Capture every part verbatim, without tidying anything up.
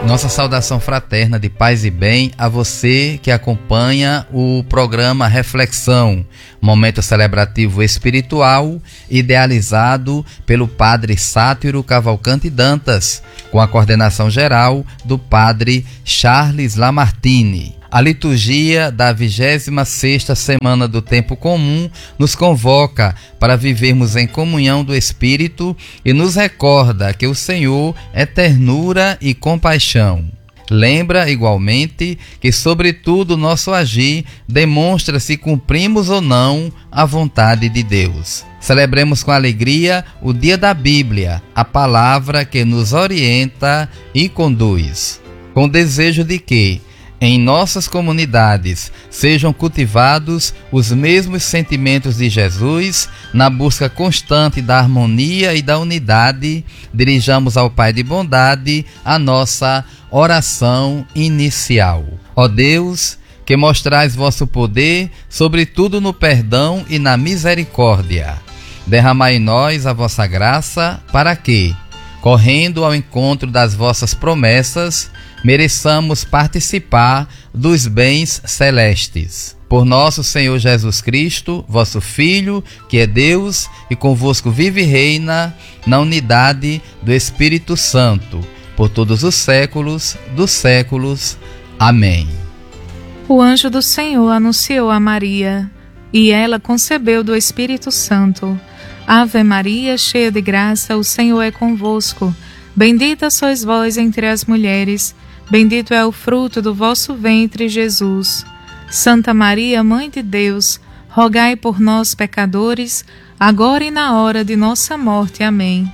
Nossa saudação fraterna de paz e bem a você que acompanha o programa Reflexão, momento celebrativo espiritual idealizado pelo Padre Sátiro Cavalcante Dantas, com a coordenação geral do Padre Charles Lamartine. A liturgia da vigésima sexta semana do Tempo Comum nos convoca para vivermos em comunhão do Espírito e nos recorda que o Senhor é ternura e compaixão. Lembra, igualmente, que sobretudo nosso agir demonstra se cumprimos ou não a vontade de Deus. Celebremos com alegria o dia da Bíblia, a palavra que nos orienta e conduz, com o desejo de que em nossas comunidades sejam cultivados os mesmos sentimentos de Jesus, na busca constante da harmonia e da unidade. Dirijamos ao Pai de bondade a nossa oração inicial. Ó Deus, que mostrais vosso poder, sobretudo no perdão e na misericórdia, derramai em nós a vossa graça, para que, correndo ao encontro das vossas promessas, mereçamos participar dos bens celestes. Por nosso Senhor Jesus Cristo, vosso Filho, que é Deus e convosco vive e reina na unidade do Espírito Santo, por todos os séculos dos séculos. Amém. O anjo do Senhor anunciou a Maria, e ela concebeu do Espírito Santo. Ave Maria, cheia de graça, o Senhor é convosco. Bendita sois vós entre as mulheres, bendito é o fruto do vosso ventre, Jesus. Santa Maria, Mãe de Deus, rogai por nós, pecadores, agora e na hora de nossa morte. Amém.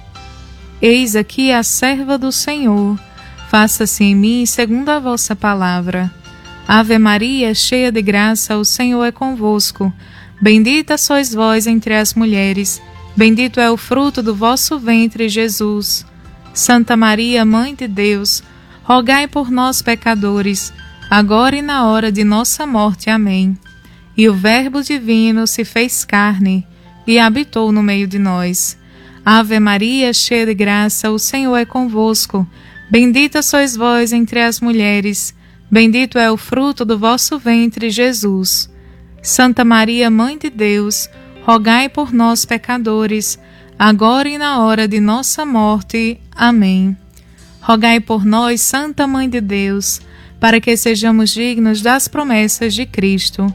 Eis aqui a serva do Senhor, faça-se em mim segundo a vossa palavra. Ave Maria, cheia de graça, o Senhor é convosco. Bendita sois vós entre as mulheres, bendito é o fruto do vosso ventre, Jesus. Santa Maria, Mãe de Deus, rogai por nós, pecadores, agora e na hora de nossa morte. Amém. E o Verbo divino se fez carne e habitou no meio de nós. Ave Maria, cheia de graça, o Senhor é convosco. Bendita sois vós entre as mulheres, bendito é o fruto do vosso ventre, Jesus. Santa Maria, Mãe de Deus, rogai por nós, pecadores, agora e na hora de nossa morte. Amém. Rogai por nós, Santa Mãe de Deus, para que sejamos dignos das promessas de Cristo.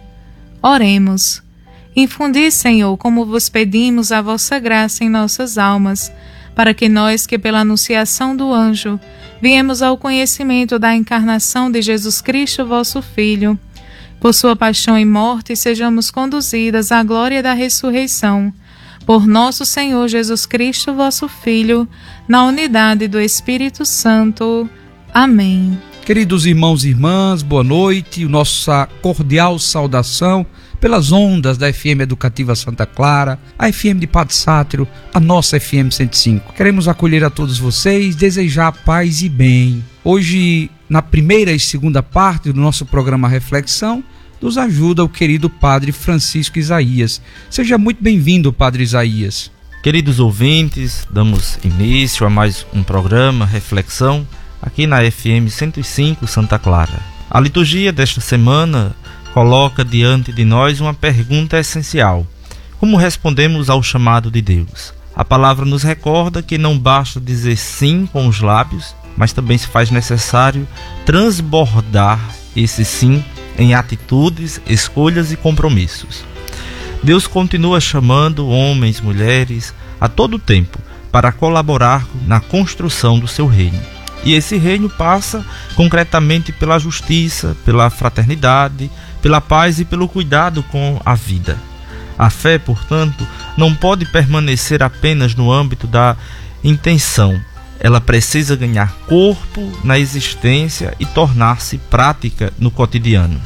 Oremos. Infundi, Senhor, como vos pedimos, a vossa graça em nossas almas, para que nós, que pela anunciação do anjo, viemos ao conhecimento da encarnação de Jesus Cristo, vosso Filho, por sua paixão e morte, sejamos conduzidas à glória da ressurreição. Por nosso Senhor Jesus Cristo, vosso Filho, na unidade do Espírito Santo. Amém. Queridos irmãos e irmãs, boa noite. Nossa cordial saudação pelas ondas da F M Educativa Santa Clara, a F M de Padre Sátiro, a nossa F M cento e cinco. Queremos acolher a todos vocês, desejar paz e bem. Hoje, na primeira e segunda parte do nosso programa Reflexão, nos ajuda o querido Padre Francisco Isaías. Seja muito bem-vindo, Padre Isaías. Queridos ouvintes, damos início a mais um programa Reflexão aqui na F M cento e cinco Santa Clara. A liturgia desta semana coloca diante de nós uma pergunta essencial: como respondemos ao chamado de Deus? A palavra nos recorda que não basta dizer sim com os lábios, mas também se faz necessário transbordar esse sim em atitudes, escolhas e compromissos. Deus continua chamando homens, mulheres, a todo tempo, para colaborar na construção do seu reino. E esse reino passa concretamente pela justiça, pela fraternidade, pela paz e pelo cuidado com a vida. A fé, portanto, não pode permanecer apenas no âmbito da intenção. Ela precisa ganhar corpo na existência e tornar-se prática no cotidiano.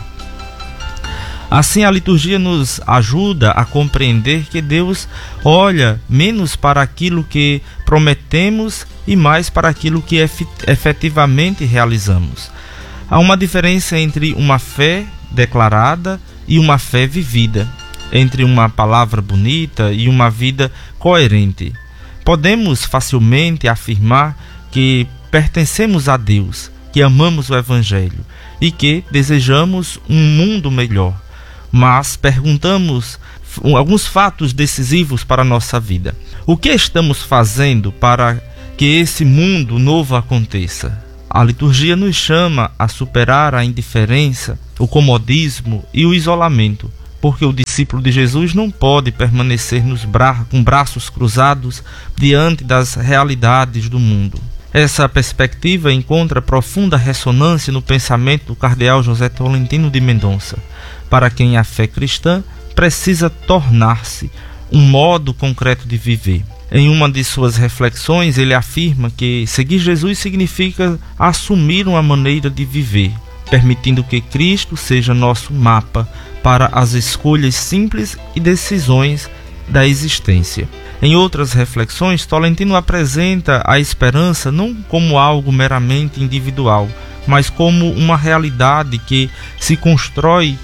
Assim, a liturgia nos ajuda a compreender que Deus olha menos para aquilo que prometemos e mais para aquilo que efetivamente realizamos. Há uma diferença entre uma fé declarada e uma fé vivida, entre uma palavra bonita e uma vida coerente. Podemos facilmente afirmar que pertencemos a Deus que amamos o Evangelho e que desejamos um mundo melhor, mas perguntamos alguns fatos decisivos para a nossa vida. O que estamos fazendo para que esse mundo novo aconteça? A liturgia nos chama a superar a indiferença, o comodismo e o isolamento, porque o discípulo de Jesus não pode permanecer nos bra- com braços cruzados diante das realidades do mundo. Essa perspectiva encontra profunda ressonância no pensamento do cardeal José Tolentino de Mendonça, para quem a fé cristã precisa tornar-se um modo concreto de viver. Em uma de suas reflexões, ele afirma que seguir Jesus significa assumir uma maneira de viver, permitindo que Cristo seja nosso mapa para as escolhas simples e decisões da existência. Em outras reflexões, Tolentino apresenta a esperança não como algo meramente individual, mas como uma realidade que se constrói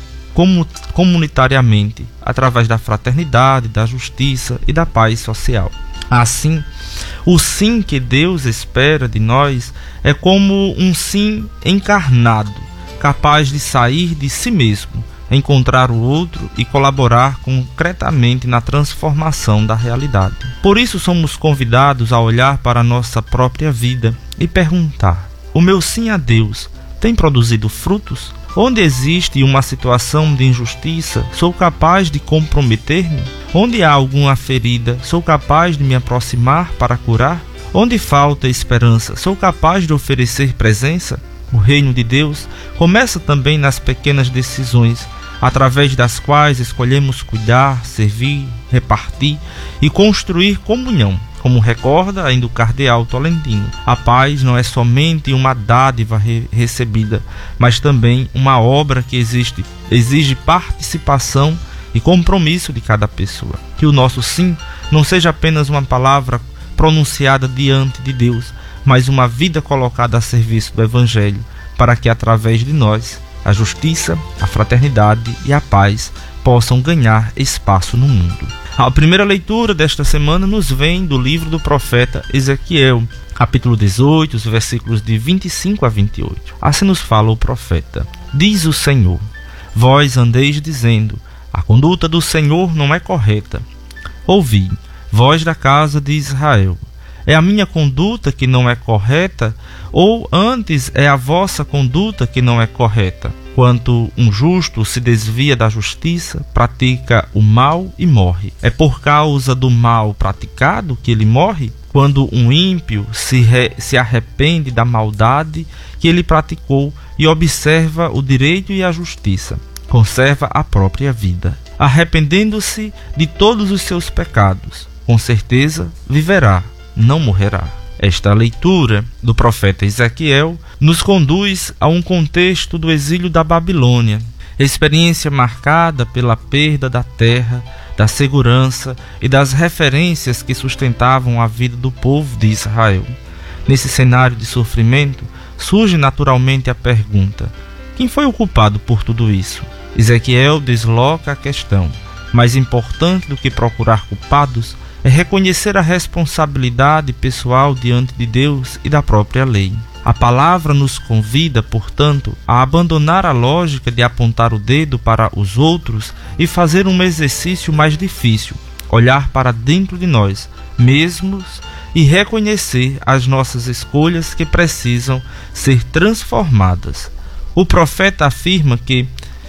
comunitariamente, através da fraternidade, da justiça e da paz social. Assim, o sim que Deus espera de nós é como um sim encarnado, capaz de sair de si mesmo, encontrar o outro e colaborar concretamente na transformação da realidade. Por isso somos convidados a olhar para a nossa própria vida e perguntar: o meu sim a Deus tem produzido frutos? Onde existe uma situação de injustiça, sou capaz de comprometer-me? Onde há alguma ferida, sou capaz de me aproximar para curar? Onde falta esperança, sou capaz de oferecer presença? O reino de Deus começa também nas pequenas decisões, através das quais escolhemos cuidar, servir, repartir e construir comunhão. Como recorda ainda o cardeal Tolentino, a paz não é somente uma dádiva re- recebida, mas também uma obra que existe, exige participação e compromisso de cada pessoa. Que o nosso sim não seja apenas uma palavra pronunciada diante de Deus, mas uma vida colocada a serviço do Evangelho, para que através de nós a justiça, a fraternidade e a paz possam ganhar espaço no mundo. A primeira leitura desta semana nos vem do livro do profeta Ezequiel, capítulo dezoito, os versículos de vinte e cinco a vinte e oito. Assim nos fala o profeta: diz o Senhor, vós andeis dizendo, a conduta do Senhor não é correta. Ouvi, vós da casa de Israel, é a minha conduta que não é correta, ou antes é a vossa conduta que não é correta? Quanto um justo se desvia da justiça, pratica o mal e morre. É por causa do mal praticado que ele morre? Quando um ímpio se, re, se arrepende da maldade que ele praticou e observa o direito e a justiça, conserva a própria vida, arrependendo-se de todos os seus pecados, com certeza viverá, não morrerá. Esta leitura do profeta Ezequiel nos conduz a um contexto do exílio da Babilônia, experiência marcada pela perda da terra, da segurança e das referências que sustentavam a vida do povo de Israel. Nesse cenário de sofrimento, surge naturalmente a pergunta: quem foi o culpado por tudo isso? Ezequiel desloca a questão. Mais importante do que procurar culpados é reconhecer a responsabilidade pessoal diante de Deus e da própria lei. A palavra nos convida, portanto, a abandonar a lógica de apontar o dedo para os outros e fazer um exercício mais difícil, olhar para dentro de nós mesmos e reconhecer as nossas escolhas que precisam ser transformadas. O profeta afirma que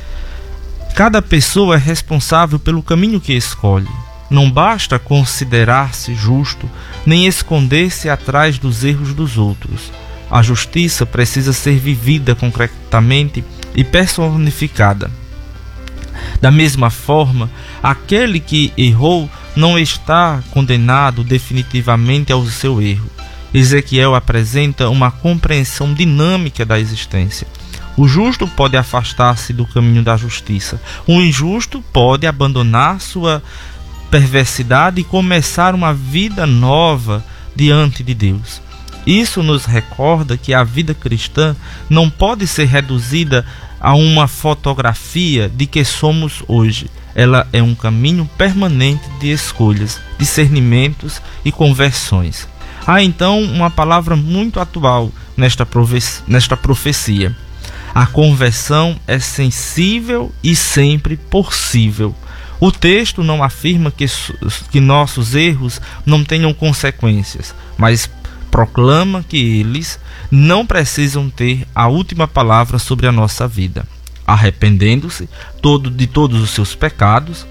cada pessoa é responsável pelo caminho que escolhe. Não basta considerar-se justo, nem esconder-se atrás dos erros dos outros. A justiça precisa ser vivida concretamente e personificada. Da mesma forma, aquele que errou não está condenado definitivamente ao seu erro. Ezequiel apresenta uma compreensão dinâmica da existência. O justo pode afastar-se do caminho da justiça. O injusto pode abandonar sua perversidade e começar uma vida nova diante de Deus. Isso nos recorda que a vida cristã não pode ser reduzida a uma fotografia de que somos hoje. Ela é um caminho permanente de escolhas, discernimentos e conversões. Há então uma palavra muito atual nesta, profe- nesta profecia. A conversão é sensível e sempre possível. O texto não afirma que, que nossos erros não tenham consequências, mas proclama que eles não precisam ter a última palavra sobre a nossa vida. Arrependendo-se todo, de todos os seus pecados,